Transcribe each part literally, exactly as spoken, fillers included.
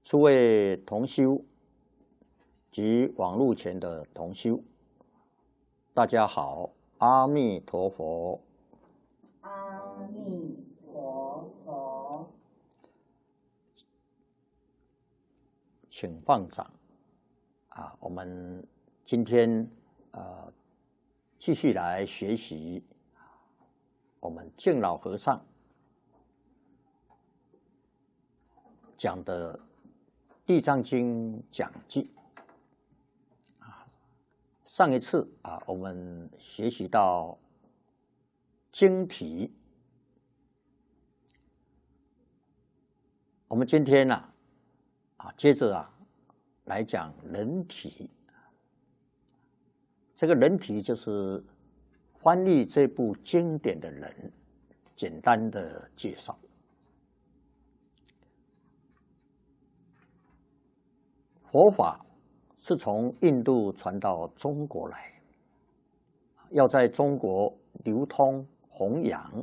诸位同修及网络前的同修，大家好，阿弥陀佛。 阿弥陀佛。 请放掌啊！我们今天呃继续来学习我们敬老和尚讲的《地藏经》讲记啊。上一次啊，我们学习到经题，我们今天呢啊。啊，接着啊，来讲人体。这个人体就是翻译这部经典的人，简单的介绍。佛法是从印度传到中国来，要在中国流通弘扬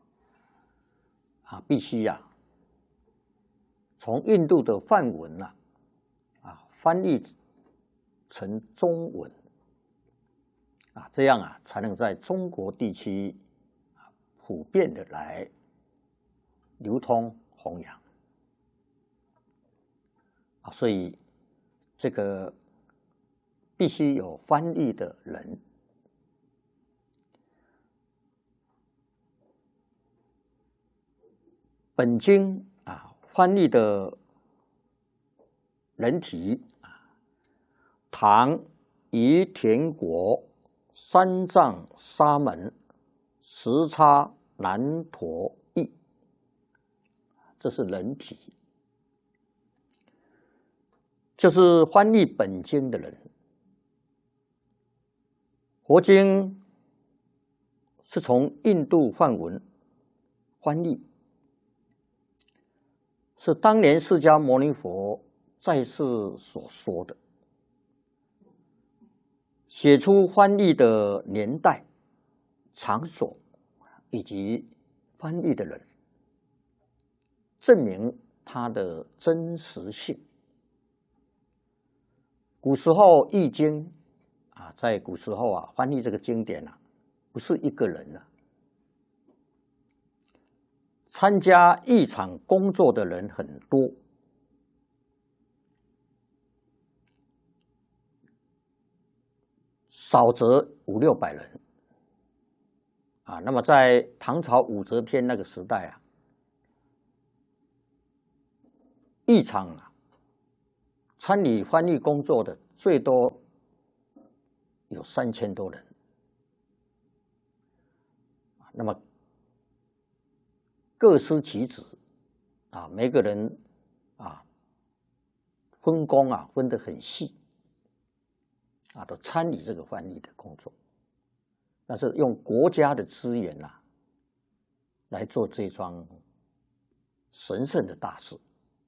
啊，必须呀、啊。从印度的梵文啊，啊翻译成中文啊，这样啊才能在中国地区啊普遍的来流通弘扬啊，所以这个必须有翻译的人。本经啊。翻译的人体啊，唐于田国三藏沙门时叉难陀译，这是人体，就是翻译本经的人。佛经是从印度梵文翻译。是当年释迦牟尼佛在世所说的，写出翻译的年代、场所以及翻译的人，证明它的真实性。古时候译经啊，在古时候啊，翻译这个经典啊，不是一个人啊。参加译场工作的人很多，少则五六百人啊。那么在唐朝武则天那个时代啊，译场啊，参与翻译工作的最多有三千多人。那么各司其职啊，每个人啊分工啊分得很细啊，都参与这个翻译的工作。但是用国家的资源呐、啊、来做这桩神圣的大事，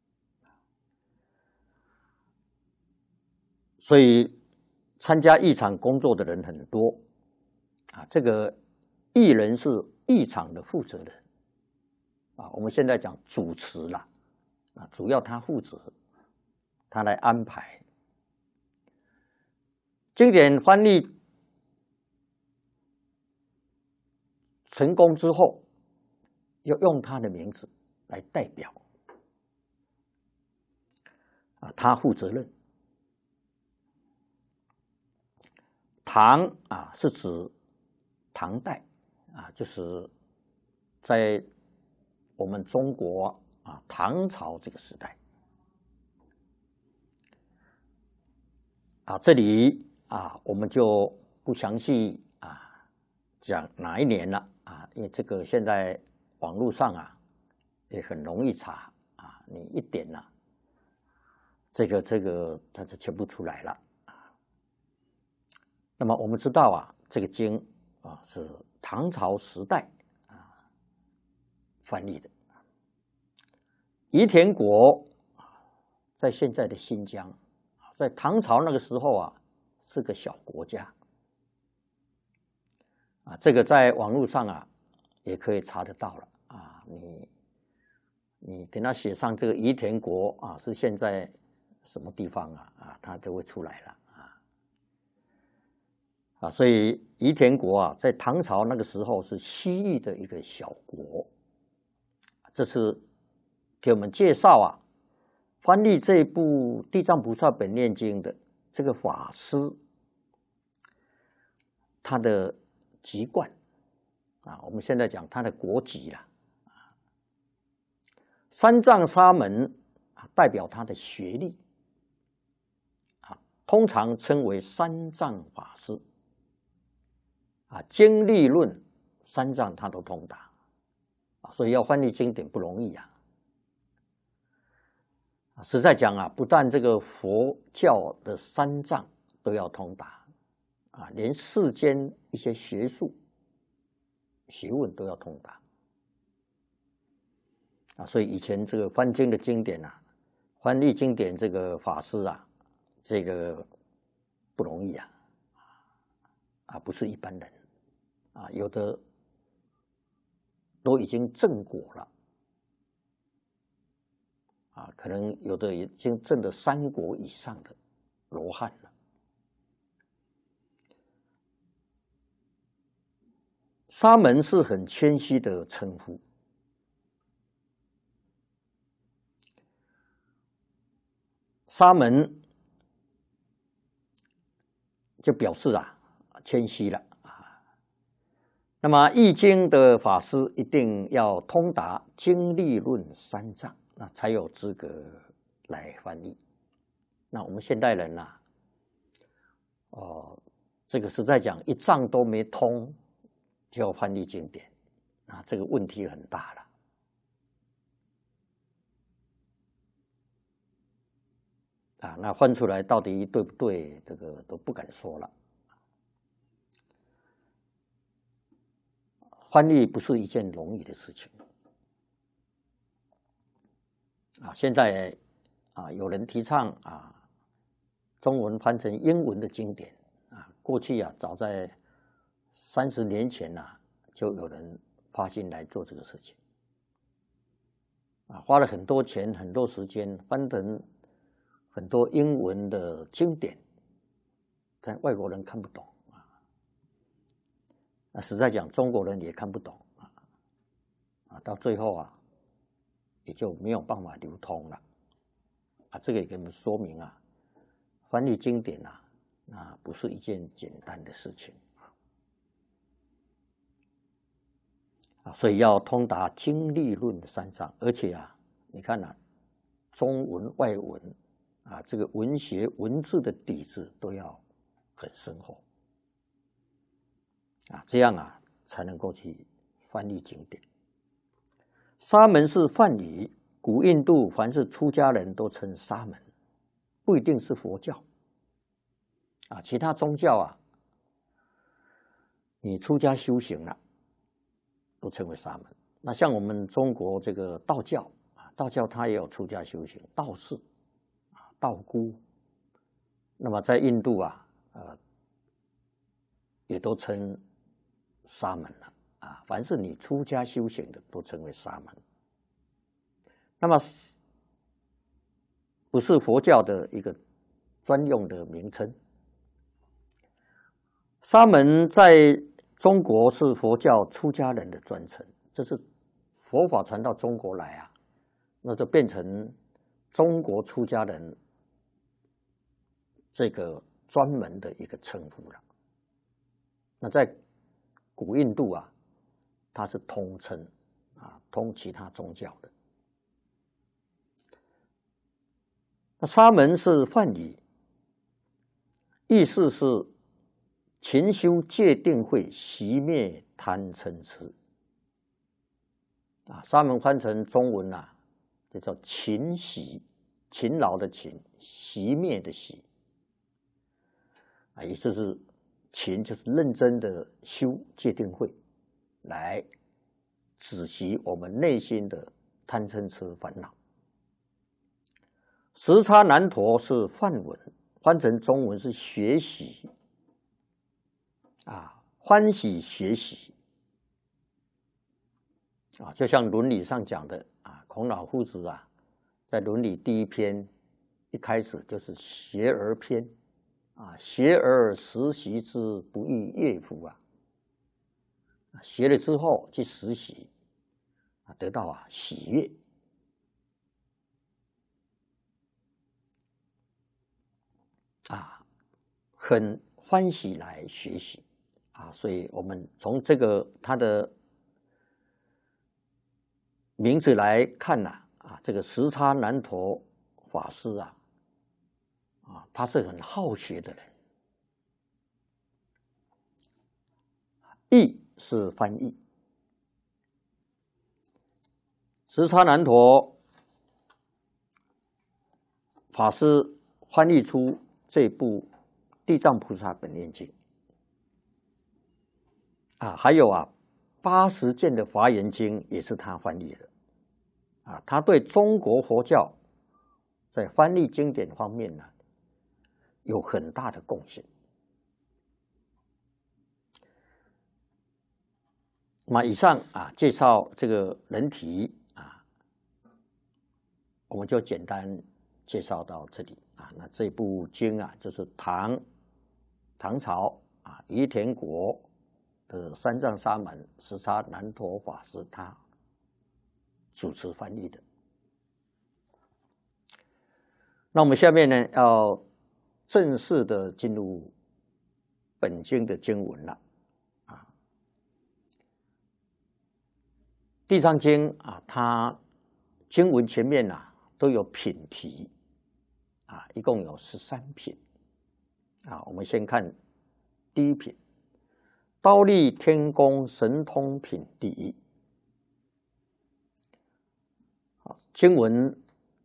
所以参加译场工作的人很多啊。这个译人是译场的负责人。啊，我们现在讲主持啦，啊，主要他负责，他来安排。经典翻译成功之后，要用他的名字来代表，啊，他负责任。唐啊，是指唐代啊，就是在我们中国啊，唐朝这个时代啊，这里啊，我们就不详细啊讲哪一年了啊，因为这个现在网络上啊也很容易查啊，你一点呐、啊，这个这个它就全部出来了啊。那么我们知道啊，这个经啊是唐朝时代翻译的。于田国在现在的新疆，在唐朝那个时候啊，是个小国家啊。这个在网络上啊，也可以查得到了啊。你你给他写上这个宜田国啊，是现在什么地方啊？啊，他就会出来了啊。啊，所以宜田国啊，在唐朝那个时候是西域的一个小国。这是给我们介绍啊，翻译这部《地藏菩萨本愿经》的这个法师，他的籍贯啊，我们现在讲他的国籍啦。三藏沙门啊，代表他的学历啊，通常称为三藏法师啊，经历论三藏他都通达啊，所以要翻译经典不容易啊。实在讲啊，不但这个佛教的三藏都要通达啊，连世间一些学术学问都要通达啊，所以以前这个翻经的经典啊，翻译经典这个法师啊，这个不容易啊，啊，不是一般人啊，有的都已经证果了啊，可能有的已经证了三果以上的罗汉了。沙门是很谦虚的称呼。沙门就表示啊，谦虚了啊。那么易经的法师一定要通达经历论三藏，那才有资格来翻译。那我们现代人呐、啊，哦，这个实在讲一藏都没通，就要翻译经典，啊，这个问题很大了。啊，那翻出来到底对不对，这个都不敢说了。翻译不是一件容易的事情。啊，现在啊，有人提倡啊，中文翻成英文的经典啊，过去啊，早在三十年前呐、啊，就有人发心来做这个事情。啊，花了很多钱、很多时间翻成很多英文的经典，但外国人看不懂啊。那实在讲，中国人也看不懂啊。啊，到最后啊，也就没有办法流通了。啊，这个也给我们说明啊，翻译经典啊，那不是一件简单的事情啊。所以要通达经历论三藏，而且啊，你看啊，中文、外文。啊，这个文学文字的底子都要很深厚啊，这样啊才能够去翻译经典。沙门是梵语，古印度凡是出家人都称沙门，不一定是佛教啊，其他宗教啊，你出家修行了，都称为沙门。那像我们中国这个道教啊，道教它也有出家修行，道士。道姑，那么在印度啊，呃，也都称沙门了啊。凡是你出家修行的，都称为沙门。那么不是佛教的一个专用的名称。沙门在中国是佛教出家人的专称，这是佛法传到中国来啊，那就变成中国出家人这个专门的一个称呼了。那在古印度啊，它是通称啊，通其他宗教的。那沙门是梵语，意思是勤修戒定慧，熄灭贪嗔痴。啊，沙门翻成中文啊，就叫勤习，勤劳的勤，熄灭的熄。啊，也就是勤，就是认真的修戒定慧，来止息我们内心的贪嗔痴烦恼。时叉难陀是梵文，翻成中文是学习啊，欢喜学习啊，就像伦理上讲的啊， 孔老夫子啊，在《伦理》第一篇一开始就是学而篇啊，学而时习之，不亦乐乎啊！学了之后去实习啊，得到啊喜悦啊，很欢喜来学习啊，所以我们从这个他的名字来看呐、啊，啊，这个时差南陀法师啊，啊，他是很好学的人。译是翻译，时差南陀法师翻译出这部《地藏菩萨本愿经》啊，还有啊八十卷的《华严经》也是他翻译的啊，他对中国佛教在翻译经典方面呢有很大的贡献。那以上啊介绍这个人体啊，我们就简单介绍到这里啊。那这部经啊，就是唐唐朝啊于田国的三藏沙门时差南陀法师他主持翻译的。那我们下面呢，要正式的进入本经的经文了。地藏经啊，它经文前面啊都有品题啊，一共有十三品啊。我们先看第一品，忉利天宫神通品第一。经文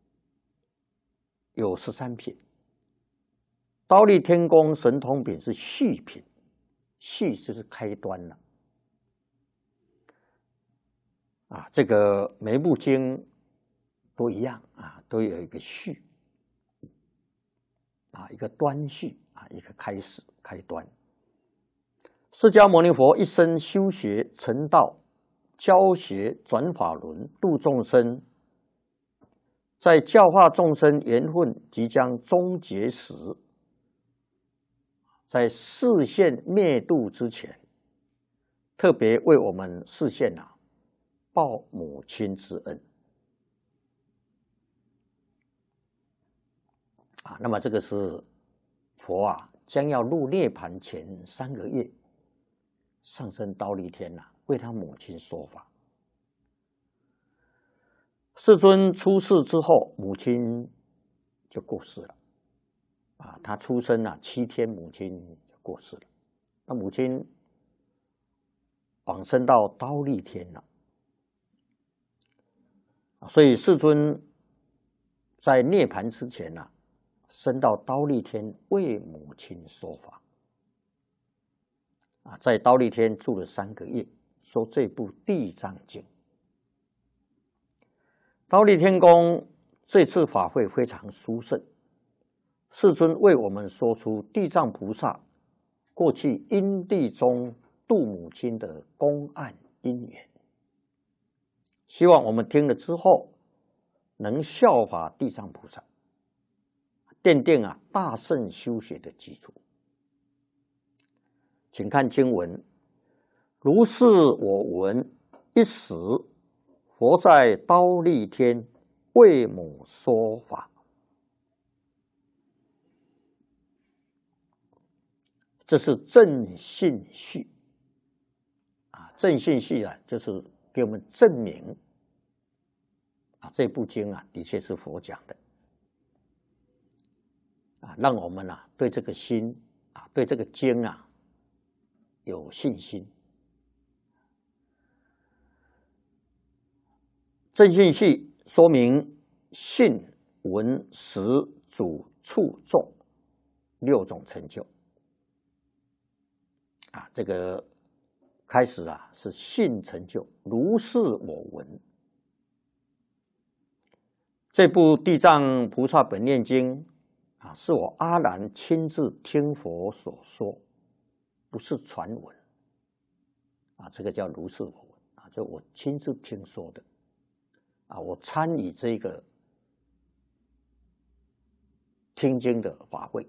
有十三品，忉利天宫神通品是序品，序就是开端了。啊，这个每部经都一样啊，都有一个序啊，一个端序啊，一个开始开端。释迦牟尼佛一生修学成道，教学转法轮，度众生。在教化众生缘分即将终结时，在示现灭度之前，特别为我们示现啊。报母亲之恩啊，那么这个是佛啊将要入涅盘前三个月，上升忉利天啊，为他母亲说法。世尊出世之后，母亲就过世了啊，他出生啊七天，母亲就过世了。那母亲往生到忉利天了。所以世尊在涅盘之前啊，升到忉利天为母亲说法啊，在忉利天住了三个月，说这部《地藏经》。忉利天宫这次法会非常殊胜，世尊为我们说出地藏菩萨过去因地中度母亲的公案因缘。希望我们听了之后，能效法地藏菩萨，奠定啊大乘修学的基础。请看经文：如是我闻，一时佛在忉利天为母说法。这是正信序啊，正信序啊，就是给我们证明啊，这部经啊，的确是佛讲的啊，让我们啊对这个心啊，对这个经啊有信心。正信序说明信、闻、识、主、处、众六种成就啊，这个开始啊是信成就，如是我闻。这部《地藏菩萨本愿经》啊，是我阿难亲自听佛所说，不是传闻啊，这个叫如是我闻啊，就我亲自听说的啊，我参与这个听经的法会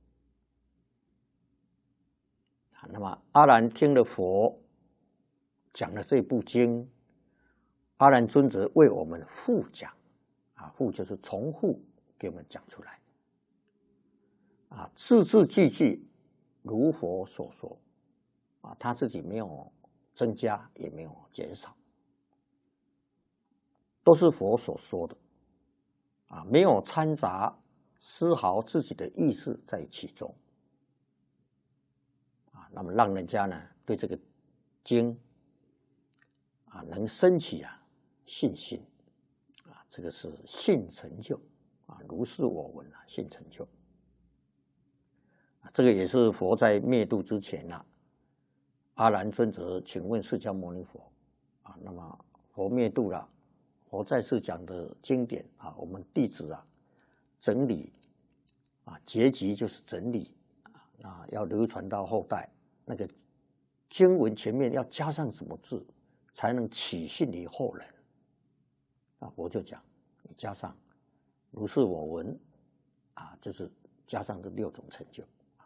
啊。那么阿难听了佛讲了这部经，阿难尊者为我们复讲啊，复就是重复给我们讲出来啊，字字句句如佛所说啊，他自己没有增加，也没有减少，都是佛所说的啊，没有掺杂丝毫自己的意识在其中啊，那么让人家呢对这个经啊能升起啊信心啊，这个是信成就啊，如是我闻啊，信成就啊，这个也是佛在灭度之前啊，阿难尊者请问释迦牟尼佛啊，那么佛灭度了，佛在世讲的经典啊，我们弟子啊整理啊，结集就是整理啊，要流传到后代。那个经文前面要加上什么字，才能起信于后人啊？我就讲，你加上如是我闻啊，就是加上这六种成就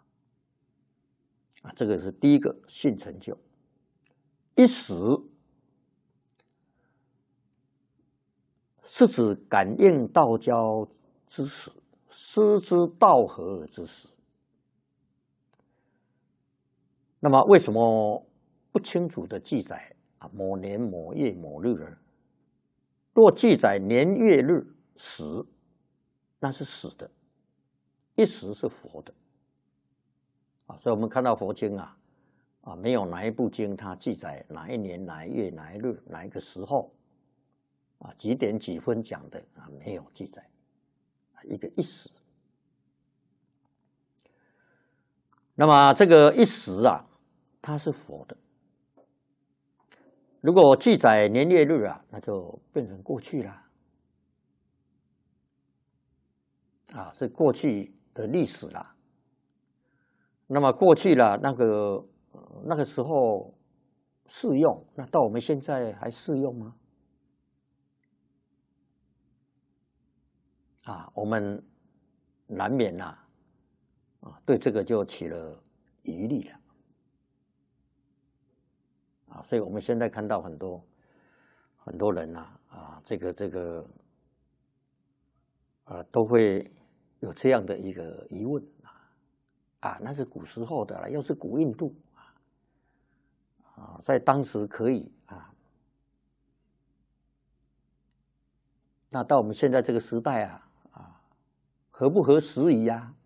啊，这个是第一个信成就。一时是指感应道交之时，师之道合而之时。那么为什么不清楚的记载啊某年某月某日呢？若记载年月日时，那是死的，一时是佛的啊。所以我们看到佛经啊啊，没有哪一部经它记载哪一年哪一月哪一日哪一个时候啊几点几分讲的啊，没有记载啊，一个一时。那么这个一时啊，它是佛的。如果记载年月日啊，那就变成过去了啊，是过去的历史了。那么过去了，那个、呃、那个时候适用，那到我们现在还适用吗？啊，我们难免呐、啊，啊，对这个就起了疑虑了。啊，所以我们现在看到很多很多人呐、啊，啊，这个这个，呃，都会有这样的一个疑问啊，啊，那是古时候的了，又是古印度啊，啊，在当时可以啊，那到我们现在这个时代啊，啊，合不合时宜啊？